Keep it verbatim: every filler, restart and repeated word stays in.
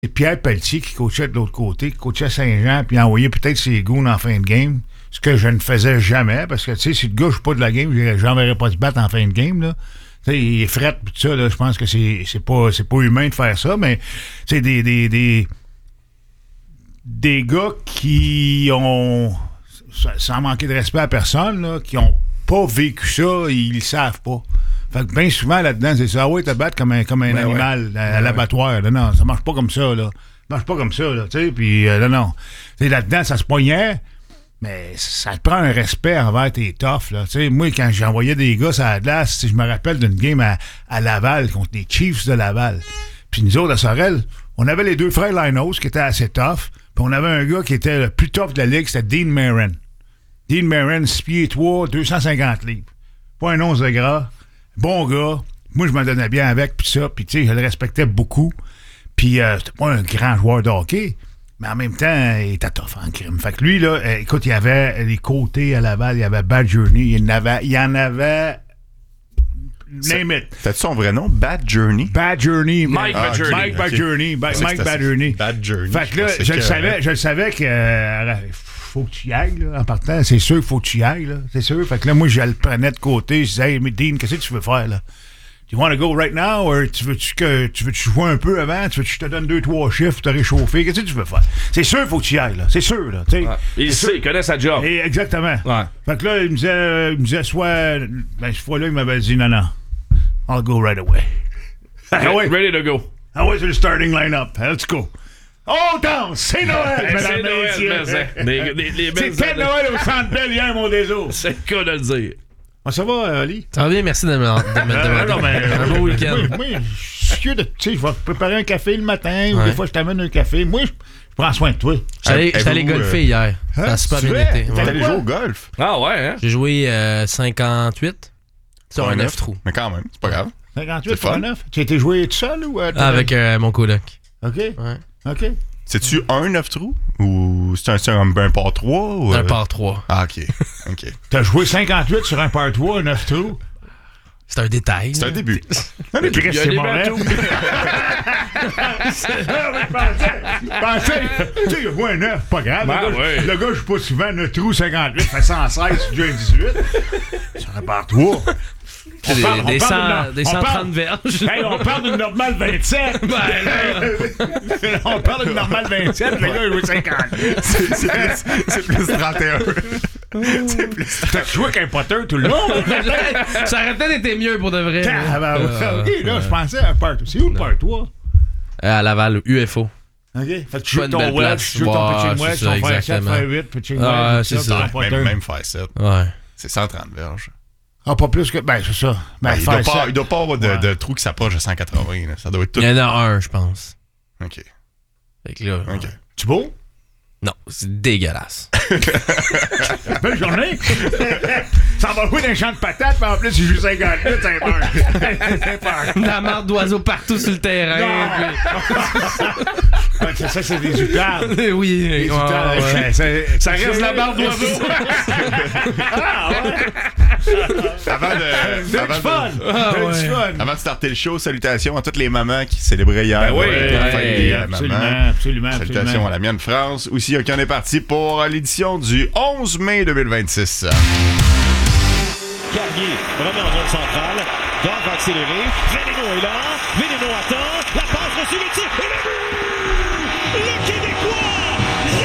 c'est Pierre Pelletier qui coachait de l'autre côté, qui coachait Saint-Jean, puis envoyait peut-être ses goons en fin de game, ce que je ne faisais jamais, parce que, tu sais, si le gars ne joue pas de la game, j'enverrais pas se battre en fin de game, là. Tu sais, il est fret, tout ça, là, je pense que c'est, c'est, pas, c'est pas humain de faire ça, mais, tu sais, des, des, des, des gars qui ont, sans manquer de respect à personne, là, qui ont pas vécu ça, ils le savent pas. Fait que bien souvent, là-dedans, c'est ça. Ah oui, te battre comme un, comme un ben animal ouais. à, à ben l'abattoir. Ouais. Là, non, ça marche pas comme ça, là. Ça marche pas comme ça, là, tu sais. Puis, euh, là, non. Tu sais, là-dedans, ça se poignait, mais ça te prend un respect envers tes toughs, là. Tu sais, moi, quand j'envoyais des gars à la glace, je me rappelle d'une game à, à Laval contre les Chiefs de Laval. Puis nous autres, à Sorel, on avait les deux frères Linos qui étaient assez tough. Puis on avait un gars qui était le plus tough de la ligue, c'était Dean Marin. Dean Marin, six pieds trois, deux cent cinquante livres. Pas un once de gras. Bon gars. Moi, je me donnais bien avec, puis ça. Puis, tu sais, je le respectais beaucoup. Puis, euh, c'était pas un grand joueur de hockey, mais en même temps, il était tough en crime. Fait que lui, là, euh, écoute, il y avait les côtés à Laval, il y avait Bad Journey, il y en avait... Il y en avait name it. T'as-tu son vrai nom? Bad Journey? Bad Journey. Mike ah, Bad Journey. Mike Bad okay. Journey. Ba- Mike Bad Journey. Bad Journey. Fait que là, je, je le savais, je le savais que... Euh, faut que tu y ailles, là, en partant. C'est sûr qu'il faut que tu y ailles, là. C'est sûr. Fait que là, moi, je le prenais de côté. Je disais, hey, mais Dean, qu'est-ce que tu veux faire, là? You want to go right now, ou tu veux-tu que tu veux-tu jouer un peu avant? Tu veux que je te donne deux, trois chiffres pour te réchauffer? Qu'est-ce que tu veux faire? C'est sûr qu'il faut que tu y ailles, là. C'est sûr, là. Ouais. Il sait, il connaît sa job. Et exactement. Ouais. Fait que là, il me disait, euh, il me disait soit... Ben, cette fois-là, il m'avait dit, non, non. I'll go right away. Ah ouais. Ready to go. Ah ouais, c'est le starting line-up. Let's go. Oh, danse! C'est Noël, mesdames et messieurs! C'est Père Noël au Centre Bell hier, mon déso. C'est le cas de le dire. Ah, ça va, Ali? Ça va bien, merci de me demander. Un beau week-end. Moi, moi je suis sûr de... Tu sais, je vais préparer un café le matin, ou des fois, je t'amène un café. Moi, je prends soin de toi. J'étais allé golfer hier. Ça a super bien été. T'es allé jouer au golf? Ah ouais, hein? J'ai joué euh, cinquante-huit sur un neuf trous. Mais quand même, c'est pas grave. cinquante-huit sur un neuf? Tu as été joué tout seul ou... Euh, avec euh, mon coloc. OK. Ouais. OK. C'est-tu un neuf trous? Ou c'est un, c'est un, un par trois? Ou... Un par trois. Ah, OK. OK. T'as joué cinquante-huit sur un par trois, un neuf trous? C'est un détail. C'est un début. Un début, c'est mauvais. Je pensais, tu sais, il a joué un neuf, pas grave. Ben, le, gars, ouais. le gars joue pas souvent, neuf trous, cinquante-huit, fait cent seize, c'est déjà un dix-huit. Sur un par trois. On des, parle, des, cent, d'une, des cent trente verges. Hey, on parle d'une normale vingt-sept. Ben, on parle d'une normale vingt-sept, le gars, il joue cinquante-huit. C'est, c'est, plus, c'est plus trente et un. C'est plus... T'as joué avec un potter tout le long. Ça aurait peut-être été mieux pour de vrai. Ah, ben, euh, OK, là, je pensais à un part. C'est où le part trois? À Laval, U F O. OK. Fait que tu joues ton wedge, tu joues ton pitching wedge, ton faire sept, faire huit, pitching wedge. Ah, c'est ça. Même, même faire sept. Ouais. C'est cent trente verges. Ah, pas plus que... Ben, c'est ça. Ben, ben, il, doit pas, il doit pas avoir de, ouais. de trou qui s'approche de cent quatre-vingts. Là. Ça doit être tout... Il y en a un, je pense. OK. Fait que là... OK. Tu beau? Non, c'est dégueulasse. Belle journée! Ça va jouer dans un champ de patates, mais en plus, il joue cinquante-huit, c'est peur. La marde d'oiseaux partout sur le terrain. Puis... ouais, ça, c'est des utardes. Oui, des oh, utardes. Ouais. Ça, ça reste la marde d'oiseaux. Ah, ouais! Avant de... C'est avant du fun! De, ah, ouais. du fun! Avant de starter le show, salutations à toutes les mamans qui célébraient hier. Ben oui, ouais, ouais, absolument, absolument, absolument. Salutations absolument. à la mienne France. Aussi, OK, on est parti pour l'édition du onze mai deux mille vingt-six. Carrier remet en zone centrale. Dog va accélérer. Vénéno est là. Vénéno attend. La passe reçue, le tir. Et le but!